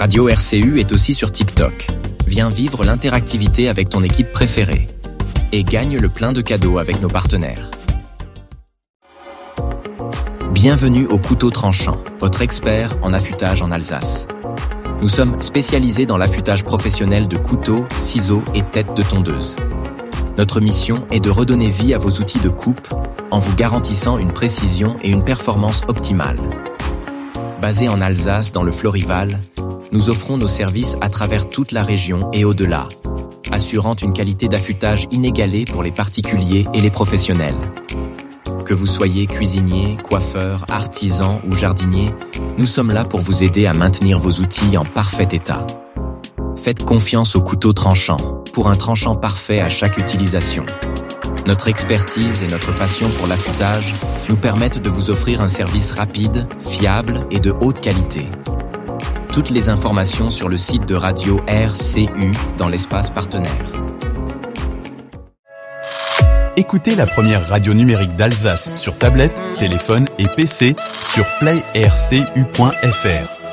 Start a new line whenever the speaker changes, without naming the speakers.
Radio RCU est aussi sur TikTok. Viens vivre l'interactivité avec ton équipe préférée. Et gagne le plein de cadeaux avec nos partenaires. Bienvenue au Couteau Tranchant, votre expert en affûtage en Alsace. Nous sommes spécialisés dans l'affûtage professionnel de couteaux, ciseaux et têtes de tondeuse. Notre mission est de redonner vie à vos outils de coupe en vous garantissant une précision et une performance optimales. Basés en Alsace, dans le Florival, nous offrons nos services à travers toute la région et au-delà, assurant une qualité d'affûtage inégalée pour les particuliers et les professionnels. Que vous soyez cuisinier, coiffeur, artisan ou jardinier, nous sommes là pour vous aider à maintenir vos outils en parfait état. Faites confiance au couteau tranchant pour un tranchant parfait à chaque utilisation. Notre expertise et notre passion pour l'affûtage nous permettent de vous offrir un service rapide, fiable et de haute qualité. Toutes les informations sur le site de Radio RCU dans l'espace partenaire.
Écoutez la première radio numérique d'Alsace sur tablette, téléphone et PC sur playrcu.fr.